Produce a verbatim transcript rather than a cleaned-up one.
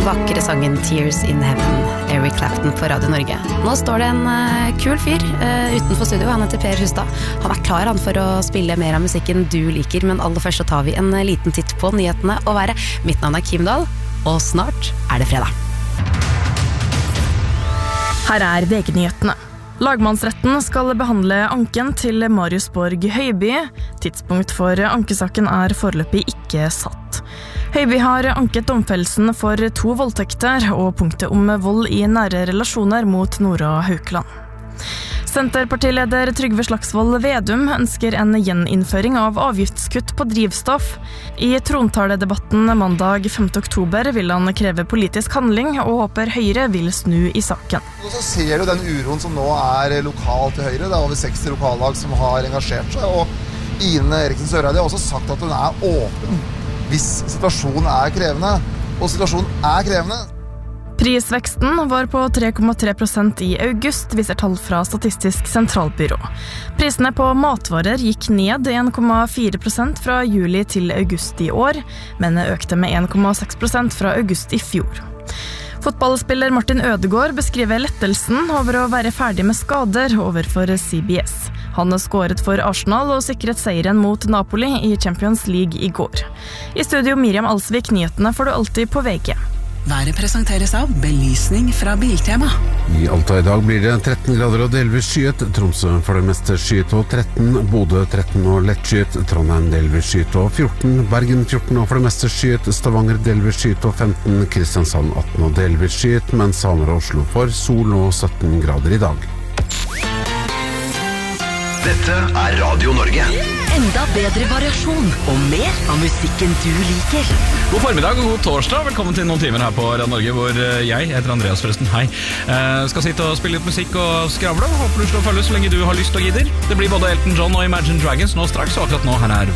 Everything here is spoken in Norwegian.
vakre sangen Tears in Heaven, Eric Clapton på Radio Norge. Nå står det en uh, kul fyr uh, utenfor studio, han heter Per Hustad. Han er klar han for å spille mer av musikken du liker, men aller først så tar vi en uh, liten titt på nyhetene og været. Mitt navn er Kim Dahl, og snart er det fredag. Her er V G-nyhetene. Lagmannsretten skal behandle anken til Marius Borg Høiby. Tidspunkt for ankesaken er foreløpig ikke satt. Høiby har anket domfellelsen for to voldtekter og punktet om vold i nære relasjoner mot Nora Haukeland. Senterpartileder Trygve Slagsvold Vedum ønsker en gjeninnføring av avgiftskutt på drivstoff. I trontaledebatten mandag femte oktober vil han kreve politisk handling og håper Høyre vil snu i saken. Og så ser du den uroen som nå er lokalt til Høyre. Det er over seksti lokallag som har engasjert seg, og Ine Eriksen Søreide har også sagt at hun er åpen hvis situasjonen er krevende, og situasjonen er krevende. Prisveksten var på tre komma tre prosent i august, viser tall fra Statistisk sentralbyrå. Prisene på matvarer gikk ned en komma fire prosent fra juli til august i år, men økte med en komma seks prosent fra august i fjor. Fotballspiller Martin Ødegaard beskriver lettelsen over å være ferdig med skader overfor C B S. Han skåret for Arsenal og sikret seieren mot Napoli i Champions League i går. I studio Miriam Alsvik, nyhetene får du alltid på V G. Været presenteres av belysning fra Biltema. I Alta i dag blir det tretten grader og delvis skyet. Tromsø for det meste skyet og tretten. Bodø tretten og lett skyet. Trondheim delvis skyet og fjorten. Bergen fjorten og for det meste skyet. Stavanger delvis skyet og femten. Kristiansand atten og delvis skyet. Mens Hamar og Oslo får sol og sytten grader i dag. Dette er Radio Norge. Enda bedre variasjon og mer av musikken du liker. God formiddag og god torsdag. Velkommen til noen timer her på Radio Norge, hvor jeg heter Andreas forresten. Hei. Eh, skal sitte og spille litt musikk og skravle. Håper du slår følge så lenge du har lyst og gidder. Det blir både Elton John og Imagine Dragons nå straks, og akkurat nå her er